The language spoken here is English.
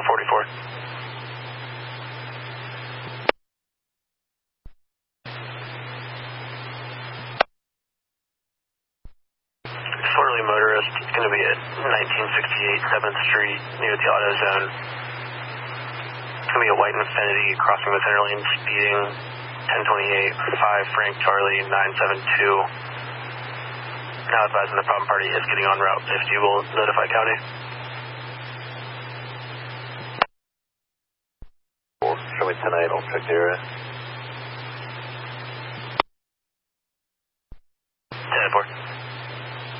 44. Disorderly motorist, it's going to be at 1968 7th Street near the auto zone. It's going to be a white Infiniti crossing the center lane, speeding 1028, 5 Frank Charlie 972. Now advising the problem party is getting on route. If you will notify county. Show me tonight, I'll check the area.